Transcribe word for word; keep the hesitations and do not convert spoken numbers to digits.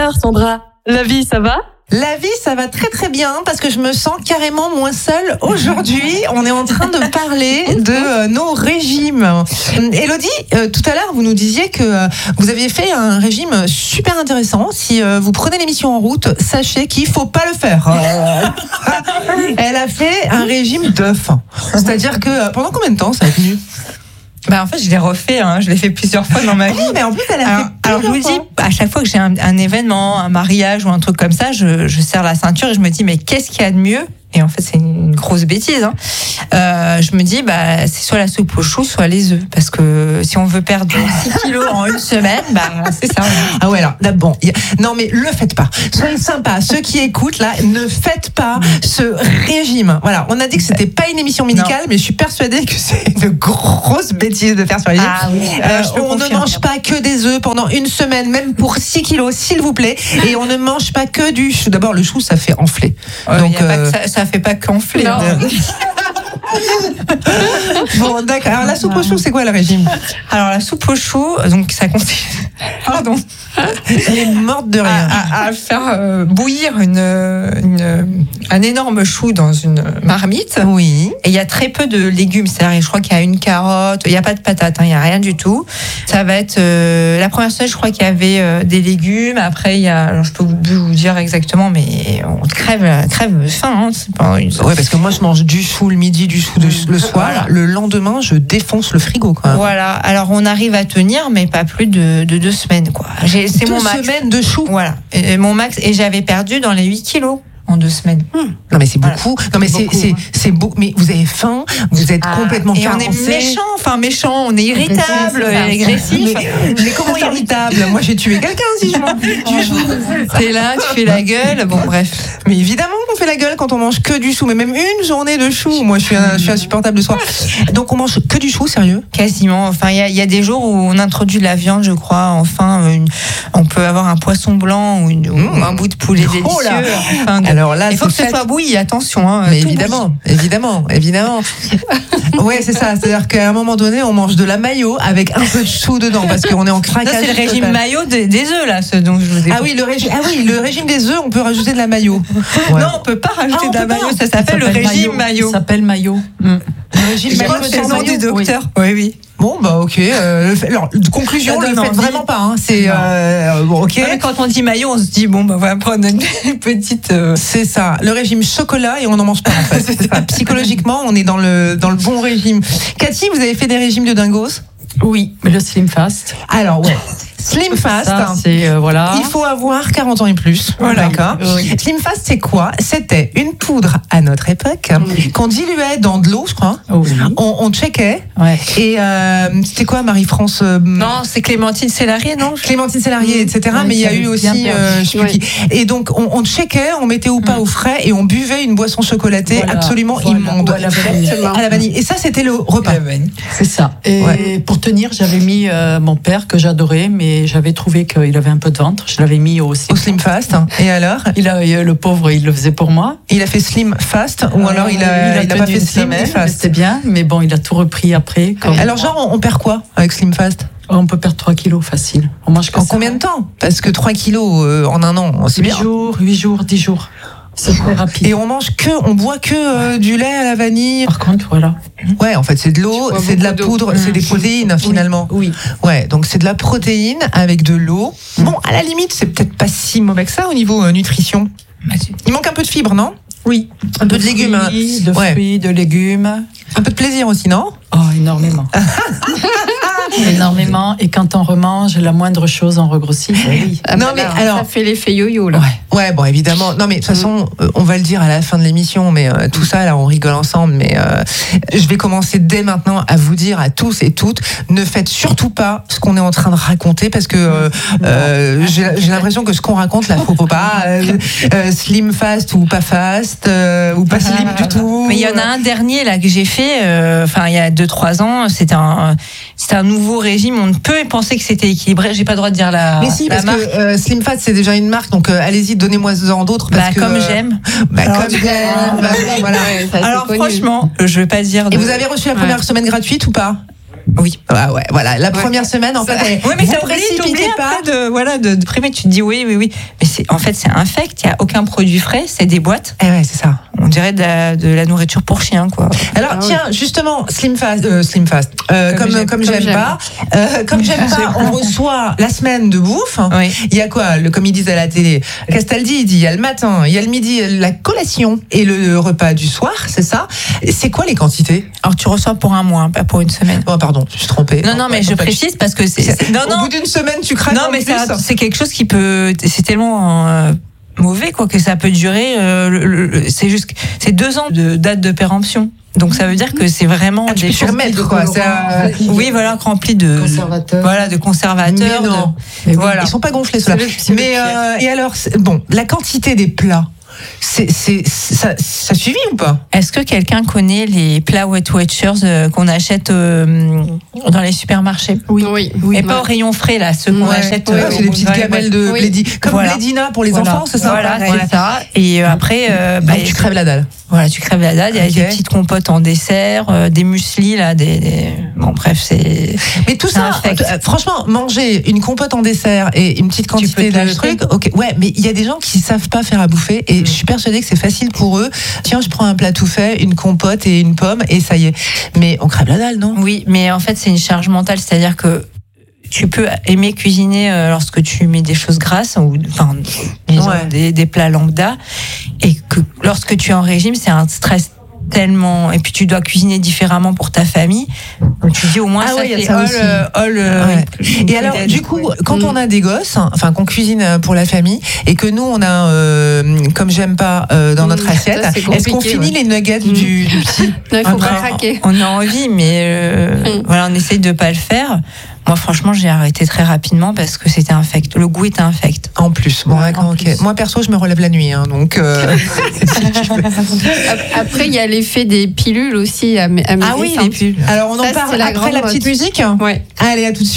Alors Sandra, la vie ça va ? La vie, ça va très très bien parce que je me sens carrément moins seule aujourd'hui. On est en train de parler de euh, nos régimes. Élodie, euh, tout à l'heure, vous nous disiez que euh, vous aviez fait un régime super intéressant. Si euh, vous prenez l'émission en route, sachez qu'il faut pas le faire. Euh, elle a fait un régime d'œufs. C'est-à-dire que euh, pendant combien de temps ça a tenu ? Bah en fait, je l'ai refait, hein. Je l'ai fait plusieurs fois dans ma vie. Oui, mais en plus, elle a alors, fait alors je vous fois. dis, à chaque fois que j'ai un, un événement, un mariage ou un truc comme ça, je, je serre la ceinture et je me dis, mais qu'est-ce qu'il y a de mieux ? Et en fait, c'est une grosse bêtise. Hein. Euh, je me dis, bah, c'est soit la soupe aux choux, soit les œufs. Parce que si on veut perdre six kilos en une semaine, bah, c'est ça. Ah ouais, alors, là, bon. Y a... Non, mais le faites pas. Soyez sympas. Ceux qui écoutent, là, ne faites pas ce régime. Voilà. On a dit que c'était pas une émission médicale, non. Mais je suis persuadée que c'est une grosse bêtise de faire ce régime. Ah oui. Euh, on ne mange pas que des œufs pendant une semaine, même pour six kilos, s'il vous plaît. Et on ne mange pas que du chou. D'abord, le chou, ça fait enfler. Euh, Donc, y a euh... pas que ça, ça fait pas qu'enfler. Hein. Bon, d'accord. Alors, la soupe aux choux, c'est quoi le régime ? Alors, la soupe aux choux, donc ça consiste. Pardon. Elle est morte de rien. À, à, à faire euh, bouillir une, une, un énorme chou dans une marmite. Oui. Et il y a très peu de légumes. C'est-à-dire, je crois qu'il y a une carotte, il n'y a pas de patates, hein, il n'y a rien du tout. Ça va être. Euh, la première semaine, je crois qu'il y avait euh, des légumes. Après, il y a. Alors, je peux vous dire exactement, mais on crève, crève faim. Hein, c'est pas une... Ouais, parce que moi, je mange du chou le midi, du chou de, le soir. Voilà. Le lendemain, je défonce le frigo, quoi. Voilà. Alors, on arrive à tenir, mais pas plus de, de deux semaines, quoi. J'ai, c'est deux mon max. semaines de chou. Voilà. Et mon max. Et j'avais perdu dans les huit kilos. En deux semaines. Hum. Non mais c'est beaucoup. Voilà. Non mais c'est c'est, c'est beau. Mais vous avez faim, vous êtes ah, complètement et carencé. on est méchant, enfin méchant, on est irritable, et agressif. Mais, mais comment irritable ? Moi j'ai tué quelqu'un si je mange du chou. T'es là, tu fais la gueule. Bon bref. Mais évidemment qu'on fait la gueule quand on mange que du chou. Mais même une journée de chou, moi je suis un, je suis insupportable le soir. Donc on mange que du chou, sérieux ? Quasiment. Enfin il y a, y a des jours où on introduit de la viande, je crois. Enfin une, on peut avoir un poisson blanc ou, une, mmh. ou un bout de poulet délicieux. Oh là. Enfin, de, alors là, il faut que ce soit bouilli, attention. Hein, mais évidemment, bouilli. évidemment, évidemment. Ouais, c'est ça. C'est-à-dire qu'à un moment donné, on mange de la mayo avec un peu de chou dedans parce qu'on est en craquage. Ça, c'est le régime total. Mayo des, des œufs là, ce dont je vous ai. Ah oui, le régime. Ah oui, le régime des œufs, on peut rajouter de la mayo. Ouais. Non, on peut pas rajouter ah, de la mayo. Ça s'appelle, ça s'appelle le régime mayo. Ça s'appelle mayo. Mm. Le régime je mayo, crois que c'est le nom du docteur. Oui, oui. oui. Bon bah ok. Euh, alors conclusion, le faites vraiment pas. Hein. C'est euh, bon ok. Ouais, quand on dit maillot, on se dit bon bah on va prendre une petite. Euh... C'est ça. Le régime chocolat et on n'en mange pas en fait. C'est ça. Psychologiquement, on est dans le dans le bon régime. Cathy, vous avez fait des régimes de dingos ? Oui, mais le Slim Fast. Alors ouais. Slim Fast, ça, c'est, euh, voilà. Il faut avoir quarante ans et plus. Voilà. D'accord. Oui. Slim Fast, c'est quoi ? C'était une poudre à notre époque oui. qu'on diluait dans de l'eau, je crois. Oui. On, on checkait. Ouais. Et euh, c'était quoi, Marie-France euh, Non, c'est Clémentine Sélarié, non ? Clémentine Sélarié, et cetera. Oui, mais il y a eu aussi, euh, je sais plus qui. Et donc, on, on checkait, on mettait ou pas mmh. au frais, et on buvait une boisson chocolatée voilà. absolument voilà. immonde. Ou à la vanille. À la vanille. Et ça, c'était le repas. C'est ça. Et ouais. pour tenir, j'avais mis euh, mon père que j'adorais, mais j'avais trouvé qu'il avait un peu de ventre. Je l'avais mis au Slim, au slim Fast. Et alors il a, le pauvre, il le faisait pour moi. Il a fait Slim Fast ou alors euh, il a, il a, il a pas fait Slim et Fast. C'était bien, mais bon, il a tout repris après. Comme alors, genre, on perd quoi avec Slim Fast ? On peut perdre trois kilos facile. On mange en combien de temps ? Parce que trois kilos euh, en un an, c'est bien. huit jours, huit jours, dix jours. C'est très rapide. Et on mange que, on boit que euh, du lait à la vanille. Par contre, voilà. Ouais, en fait, c'est de l'eau, c'est de la poudre, mmh. c'est des protéines oui. finalement. Oui. Ouais, donc c'est de la protéine avec de l'eau. Mmh. Bon, à la limite, c'est peut-être pas si mauvais que ça au niveau euh, nutrition. Il manque un peu de fibres, non ? Oui. Un peu de, de légumes. Fruits, de ouais. fruits, de légumes. Un peu de plaisir aussi, non ? Oh, énormément. Énormément, et quand on remange, la moindre chose, on regrossit. Oui. Ah, non, mais alors, ça fait l'effet yo-yo, là. Ouais, ouais, bon, évidemment. Non, mais de toute façon, euh, on va le dire à la fin de l'émission, mais euh, tout ça, là, on rigole ensemble. Mais euh, je vais commencer dès maintenant à vous dire à tous et toutes, ne faites surtout pas ce qu'on est en train de raconter, parce que euh, euh, j'ai, j'ai l'impression que ce qu'on raconte, là, faut pas euh, euh, slim fast ou pas fast, euh, ou pas slim du tout. Mais il y en a un dernier là que j'ai fait, enfin euh, il y a deux trois ans, c'était un, c'était un nouveau régime. On peut penser que c'était équilibré. J'ai pas le droit de dire la. Mais si, la parce marque. que euh, Slim Fast c'est déjà une marque, donc euh, allez-y, donnez-moi-en d'autres. Parce bah, que, comme euh, j'aime. Bah, Alors, comme j'aime. Bah, voilà. Alors franchement, je vais pas dire. De... Et vous avez reçu la première ouais. semaine gratuite ou pas ? Oui. Ah ouais, voilà. La première ouais. semaine, en fait, elle, oui, mais vous ça oublie pas de, voilà, de, de primer. Tu te dis oui, oui, oui. Mais c'est, en fait, c'est infect. Il n'y a aucun produit frais. C'est des boîtes. Eh ouais, c'est ça. On dirait de la, de la nourriture pour chien, quoi. Alors, ah, tiens, oui. justement, Slim Fast, euh, Slim Fast. Euh, comme, comme, j'aime, comme, j'aime, comme j'aime pas. Euh, comme j'aime pas, on reçoit la semaine de bouffe. Oui. Il y a quoi, le, comme ils disent à la télé, Castaldi, il dit, il y a le matin, il y a le midi, la collation et le repas du soir, c'est ça. C'est quoi les quantités? Alors, tu reçois pour un mois, pas pour une semaine. Oh, pardon, je suis trompée. Non, non, mais je précise parce que c'est. c'est non, non, au bout d'une semaine, tu craques. Non, mais plus. Ça, c'est quelque chose qui peut. C'est tellement. Euh, mauvais quoi que ça peut durer euh, le, le, c'est juste c'est deux ans de date de péremption, donc ça veut dire que c'est vraiment ah, des choses de quoi ça... oui voilà rempli de conservateurs. voilà de conservateurs mais non. De, mais voilà. Ils sont pas gonflés ceux-là mais euh, et alors bon la quantité des plats C'est, c'est, ça, ça suffit ou pas? Est-ce que quelqu'un connaît les plats Weight Watchers euh, qu'on achète euh, dans les supermarchés? Oui, oui, oui. Et ouais. pas au rayon frais là, ceux qu'on ouais. achète. Ouais, euh, c'est des petites gamelles de oui. Blédi, comme voilà. Blédina pour les voilà. enfants, c'est ça? Voilà, c'est ouais. ça. Et euh, après, euh, bah, tu crèves la dalle. Voilà, tu crèves la dalle. Il y a okay. des petites compotes en dessert, euh, des mueslis là, des, des... bon bref, c'est. Mais tout ça, t- franchement, manger une compote en dessert et une petite quantité de trucs, ok, ouais, mais il y a des gens qui savent pas faire à bouffer et mmh. je suis persuadée que c'est facile pour eux. Tiens, je prends un plat tout fait, une compote et une pomme et ça y est. Mais on crève la dalle, non? Oui, mais en fait, c'est une charge mentale, c'est-à-dire que tu peux aimer cuisiner lorsque tu mets des choses grasses ou enfin disons, ouais. des, des plats lambda, et que lorsque tu es en régime, c'est un stress tellement, et puis tu dois cuisiner différemment pour ta famille, donc tu dis au moins ah ça oui, fait ça all, euh, all euh, ouais. Et alors du coup ouais. quand mmh. on a des gosses, enfin qu'on cuisine pour la famille et que nous on a euh, comme j'aime pas euh, dans mmh. notre assiette, ça, est-ce qu'on finit ouais. les nuggets mmh. du, du petit? Non, il faut pas craquer. On a envie, mais euh, mmh. voilà, on essaye de pas le faire. Moi, franchement, j'ai arrêté très rapidement parce que c'était infect. Le goût était infect. En plus, bon, ouais, d'accord, ok. Moi, perso, je me relève la nuit, hein, donc. Euh... Après, il y a l'effet des pilules aussi à, à Ah oui, les pilules. Alors, on en ça, parle la après la petite musique. Ouais. Allez, à tout de suite.